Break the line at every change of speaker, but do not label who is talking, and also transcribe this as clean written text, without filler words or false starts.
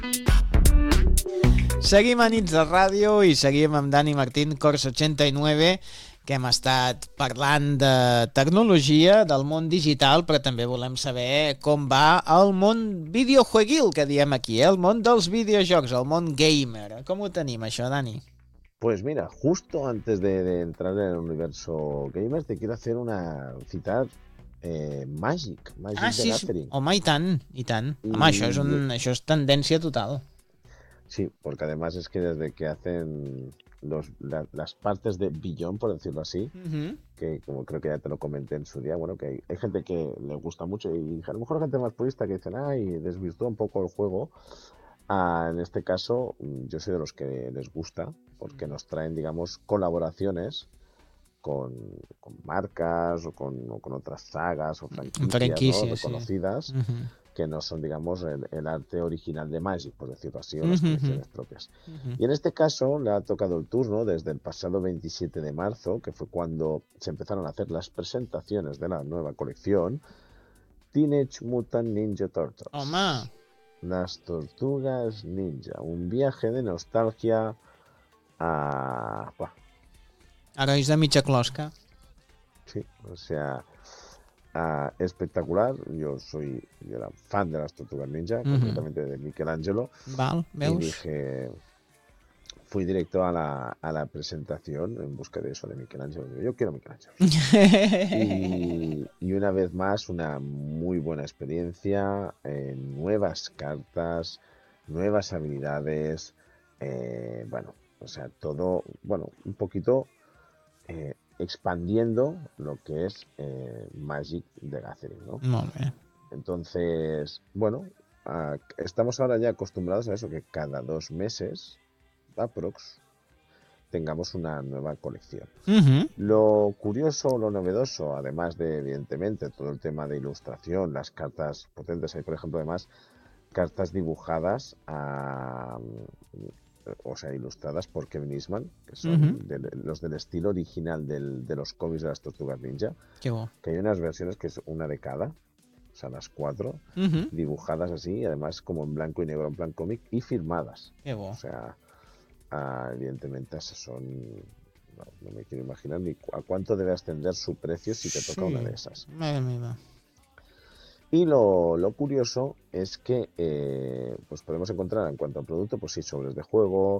Seguim a Nits de Ràdio i seguim amb Dani Martín, Cors 89, que hem estat parlant de tecnologia, del món digital, però també volem saber com va el món videojueguil, que diem aquí, el món dels videojocs, el món gamer. Com ho tenim, això, Dani?
Pues mira, justo antes de entrar en el universo gamer, te quiero hacer citar Magic the Gathering.
Home, i tant. Home, això és tendència total.
Sí, porque además es que desde que hacen las partes de Beyond, por decirlo así, que como creo que ya te lo comenté en su día, bueno, que hay gente que le gusta mucho y a lo mejor gente más purista que dicen, ay, desvirtúa un poco el juego. En este caso, yo soy de los que les gusta, porque nos traen, digamos, colaboraciones con marcas o con otras sagas o franquicias, ¿no? Reconocidas,
sí.
que no son, digamos, el arte original de Magic, por decirlo así, o las colecciones propias. Y en este caso le ha tocado el turno desde el pasado 27 de marzo, que fue cuando se empezaron a hacer las presentaciones de la nueva colección, Teenage Mutant Ninja Turtles.
Home.
Las Tortugas Ninja, un viaje de nostalgia a...
Herois de mitja closca.
Sí, o sea, espectacular. Yo era fan de las Tortugas Ninja, concretamente de Michelangelo.
Val, veus?
Y dije, fui directo a la presentación en busca de eso, de Michelangelo. Yo quiero Michelangelo. y una vez más, una muy buena experiencia, nuevas cartas, nuevas habilidades, bueno, o sea, todo, bueno, un poquito expandiendo lo que es Magic the Gathering, ¿no?
Molt bé.
Entonces, bueno, estamos ahora ya acostumbrados a eso, que cada 2 meses, aprox, tengamos una nueva colección. Lo curioso, lo novedoso, además de, evidentemente, todo el tema de ilustración, las cartas potentes, hay, por ejemplo, además, cartas dibujadas o sea, ilustradas por Kevin Eastman, que son los del estilo original de los cómics de las Tortugas Ninja.
Qué bo.
Que hay unas versiones que es una de cada, o sea, las 4, dibujadas así, y además como en blanco y negro, en plan cómic, y firmadas.
Qué bo.
O sea, evidentemente esas son... No me quiero imaginar ni a cuánto debe ascender su precio si te toca una de esas.
Madre mía.
Y lo curioso es que pues podemos encontrar en cuanto al producto, pues sí, sobres de juego,